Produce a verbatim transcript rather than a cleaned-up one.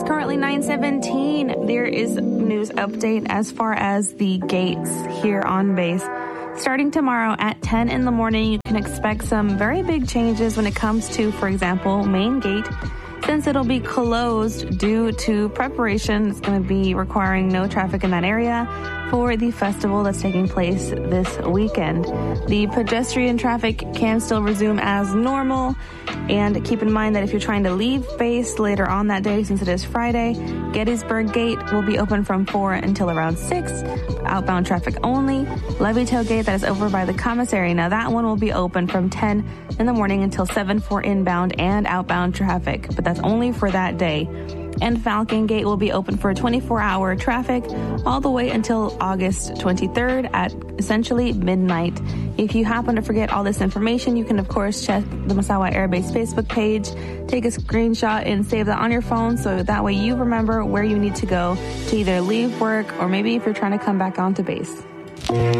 currently nine seventeen. There is news update as far as the gates here on base. Starting tomorrow at ten in the morning, you can expect some very big changes when it comes to, for example, main gate. Since it'll be closed due to preparation, it's going to be requiring no traffic in that area for the festival that's taking place this weekend. The pedestrian traffic can still resume as normal. And keep in mind that if you're trying to leave base later on that day, since it is Friday, Gettysburg Gate will be open from four until around six. Outbound traffic only. Levy Tailgate, that is over by the commissary. Now that one will be open from ten in the morning until seven for inbound and outbound traffic, but that's only for that day. And Falcon Gate will be open for twenty-four hour traffic all the way until August twenty-third at essentially midnight. If you happen to forget all this information, you can, of course, check the Misawa Air Base Facebook page, take a screenshot and save that on your phone so that way you remember where you need to go to either leave work or maybe if you're trying to come back onto base.